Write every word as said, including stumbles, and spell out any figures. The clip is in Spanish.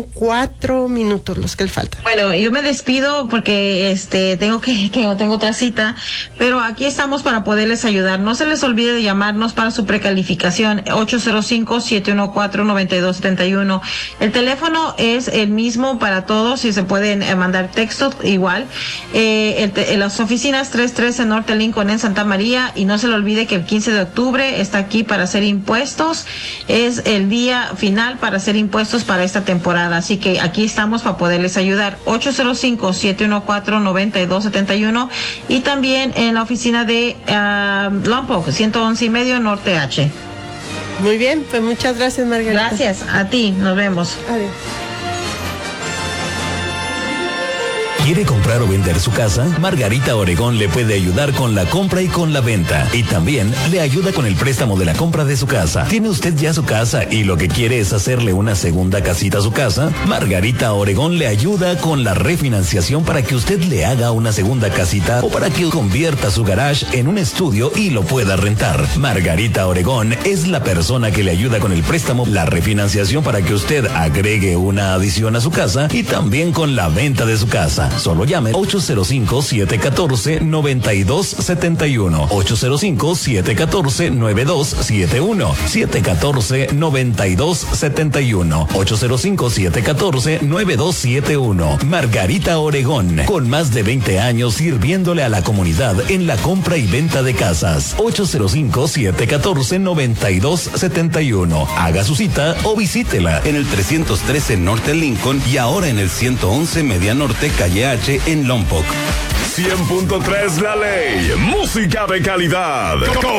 son cuatro minutos los que le faltan. Bueno, yo me despido porque este tengo que, que tengo otra cita, pero aquí estamos para poderles ayudar. No se les olvide de llamarnos para su precalificación, ocho cero cinco, siete uno cuatro, nueve dos siete uno. El teléfono es el mismo para todos y se pueden eh, mandar textos igual. Eh, el te, en las oficinas tres trece Norte Lincoln en Santa María, y no se le olvide que el quince de octubre está aquí para hacer impuestos. Es el día final para hacer impuestos para esta temporada, así que aquí estamos para poderles ayudar. Ocho cero cinco, siete uno cuatro, nueve dos siete uno, y también en la oficina de uh, Lompoc, ciento once y medio Norte H. Muy bien, pues muchas gracias, Margarita. Gracias a ti, nos vemos. Adiós. ¿Quiere comprar o vender su casa? Margarita Oregón le puede ayudar con la compra y con la venta. Y también le ayuda con el préstamo de la compra de su casa. ¿Tiene usted ya su casa y lo que quiere es hacerle una segunda casita a su casa? Margarita Oregón le ayuda con la refinanciación para que usted le haga una segunda casita o para que convierta su garage en un estudio y lo pueda rentar. Margarita Oregón es la persona que le ayuda con el préstamo, la refinanciación para que usted agregue una adición a su casa y también con la venta de su casa. Solo llame ocho cero cinco, siete uno cuatro, nueve dos siete uno. ocho cero cinco, siete uno cuatro, nueve dos siete uno. siete uno cuatro, nueve dos siete uno. ocho cero cinco, siete uno cuatro, nueve dos siete uno. Margarita Oregón, con más de veinte años sirviéndole a la comunidad en la compra y venta de casas. ocho cero cinco, siete uno cuatro, nueve dos siete uno. Haga su cita o visítela en el trescientos trece Norte Lincoln y ahora en el ciento once Media Norte Calle H en Lompoc. cien punto tres La Ley, música de calidad. Con